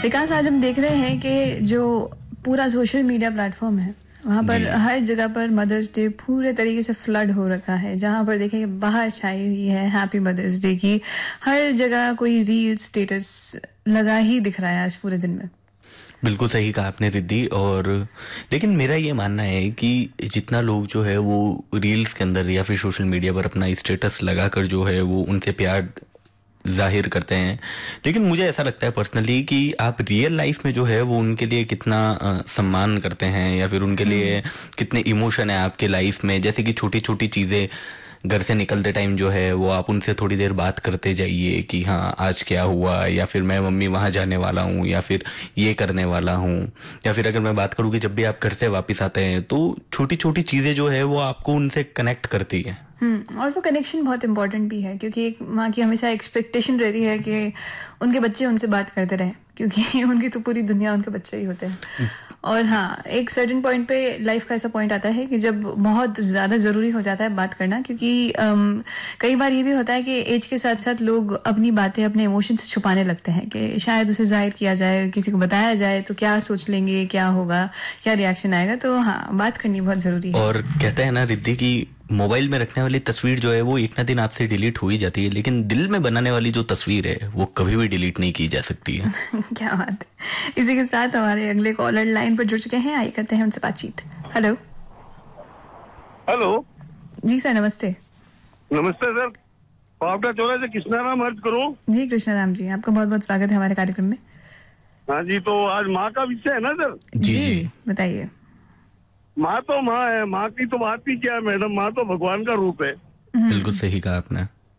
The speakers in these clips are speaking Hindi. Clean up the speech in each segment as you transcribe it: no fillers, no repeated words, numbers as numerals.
विकास, आज हम देख रहे हैं कि जो पूरा सोशल मीडिया प्लेटफॉर्म है, वहाँ पर जी, हर जगह पर मदर्स डे पूरे तरीके से फ्लड हो रखा है। जहाँ पर देखें कि बाहर छाई हुई है हैप्पी मदर्स डे की, हर जगह कोई रील स्टेटस लगा ही दिख रहा है आज पूरे दिन में। बिल्कुल सही कहा आपने रिद्धि। और लेकिन मेरा ये मानना है कि जितना लोग जो है वो रील्स के अंदर या फिर सोशल मीडिया पर अपना स्टेटस लगाकर जो है वो उनसे प्यार जाहिर करते हैं, लेकिन मुझे ऐसा लगता है पर्सनली कि आप रियल लाइफ में जो है वो उनके लिए कितना सम्मान करते हैं या फिर उनके लिए कितने इमोशन है आपके लाइफ में। जैसे कि छोटी छोटी चीज़ें, घर से निकलते टाइम जो है वो आप उनसे थोड़ी देर बात करते जाइए कि हाँ आज क्या हुआ, या फिर मैं मम्मी वहाँ जाने वाला हूँ, या फिर ये करने वाला हूँ। या फिर अगर मैं बात करूँ कि जब भी आप घर से वापस आते हैं तो छोटी छोटी चीज़ें जो है वो आपको उनसे कनेक्ट करती है। और वो कनेक्शन बहुत इंपॉर्टेंट भी है, क्योंकि एक माँ की हमेशा एक्सपेक्टेशन रहती है कि उनके बच्चे उनसे बात करते रहें, क्योंकि उनकी तो पूरी दुनिया उनके बच्चे ही होते हैं। और हाँ, एक सर्टेन पॉइंट पे लाइफ का ऐसा पॉइंट आता है कि जब बहुत ज़्यादा ज़रूरी हो जाता है बात करना, क्योंकि कई बार ये भी होता है कि एज के साथ साथ लोग अपनी बातें, अपने इमोशंस छुपाने लगते हैं कि शायद उसे जाहिर किया जाए, किसी को बताया जाए तो क्या सोच लेंगे, क्या होगा, क्या रिएक्शन आएगा। तो हाँ, बात करनी बहुत ज़रूरी है। और कहते हैं ना रिद्धि कि मोबाइल में रखने वाली तस्वीर जो है वो एक ना दिन आपसे डिलीट हो ही जाती है, लेकिन दिल में बनाने वाली जो तस्वीर है वो कभी भी डिलीट नहीं की जा सकती है। क्या बात है। इसी के साथ हमारे अगले कॉलर लाइन पर जुड़ चुके हैं, आइए करते हैं उनसे बातचीत। हेलो। हेलो। जी सर, नमस्ते। नमस्ते सर। पावटा चौराहे से कृष्णा राम अर्ज करूं। जी कृष्णा राम जी, आपका बहुत बहुत स्वागत है हमारे कार्यक्रम में। हाँ जी, तो आज माँ का विषय है ना सर। जी जी। बताइए। माँ तो माँ है, माँ की तो बात ही क्या है मैडम, माँ तो भगवान का रूप है। बिल्कुल सही कहा आपने।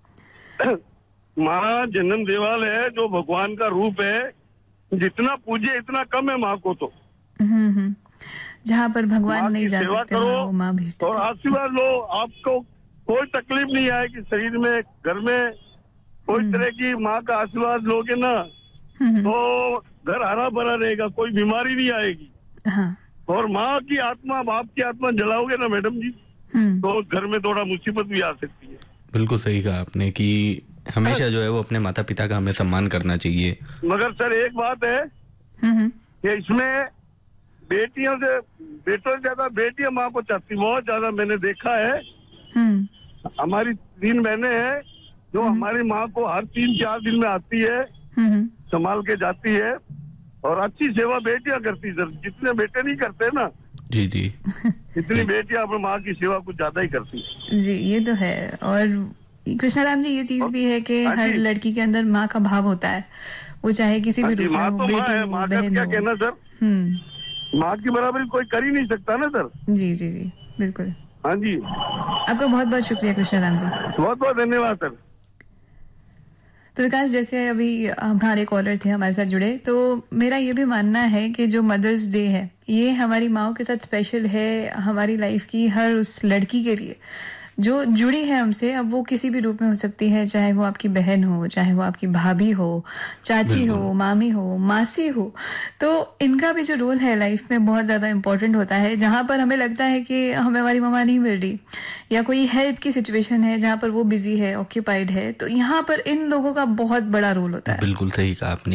माँ जन्म देवाल है, जो भगवान का रूप है। जितना पूजे इतना कम है माँ को तो। हम्म। जहाँ पर भगवान माँ नहीं की जा सेवा सकते, करो वहाँ वो माँ भेजते और थे। आशीर्वाद लो। आपको कोई तकलीफ नहीं आएगी शरीर में, घर में कोई तरह की। माँ का आशीर्वाद लोगे ना तो घर हरा भरा रहेगा, कोई बीमारी नहीं आएगी। हाँ। और माँ की आत्मा, बाप की आत्मा जलाओगे ना मैडम जी, तो घर में थोड़ा मुसीबत भी आ सकती है। बिल्कुल सही कहा आपने कि हमेशा जो है वो अपने माता पिता का हमें सम्मान करना चाहिए। मगर सर एक बात है कि इसमें बेटियों से, बेटों से ज्यादा बेटियां माँ को चाहती, बहुत ज्यादा मैंने देखा है। हमारी 3 बहनें हैं जो हमारी माँ को हर 3-4 दिन में आती है, संभाल के जाती है। और अच्छी सेवा बेटियां करती सर, जितने बेटे नहीं करते ना जी जी। इतनी बेटियां अपनी माँ की सेवा कुछ ज्यादा ही करती है। जी, ये तो है। और कृष्णा राम जी, ये चीज भी है कि हाँ हर जी। लड़की के अंदर माँ का भाव होता है, वो चाहे किसी हाँ भी जी, रूप में माँ हो, तो माँ बेटी है, हो, माँ का बहन क्या हो। कहना सर। माँ की बराबरी कोई कर ही नहीं सकता ना सर। जी जी जी, बिल्कुल। हाँ जी, आपका बहुत बहुत शुक्रिया कृष्णा राम जी। बहुत बहुत धन्यवाद सर। तो विकास, जैसे अभी हमारे कॉलर थे हमारे साथ जुड़े, तो मेरा ये भी मानना है कि जो मदर्स डे है ये हमारी माँओं के साथ स्पेशल है, हमारी लाइफ की हर उस लड़की के लिए जो जुड़ी है हमसे। अब वो किसी भी रूप में हो सकती है, चाहे वो आपकी बहन हो, चाहे वो आपकी भाभी हो, चाची हो, बिल्कुल मामी हो, मासी हो। तो इनका भी जो रोल है लाइफ में बहुत ज़्यादा इम्पोर्टेंट होता है। जहाँ पर हमें लगता है कि हमें हमारी मम्मा नहीं मिल रही, या कोई हेल्प की सिचुएशन है जहाँ पर वो बिजी है, ऑक्यूपाइड है, तो यहाँ पर इन लोगों का बहुत बड़ा रोल होता है। बिल्कुल सही कहा आपने।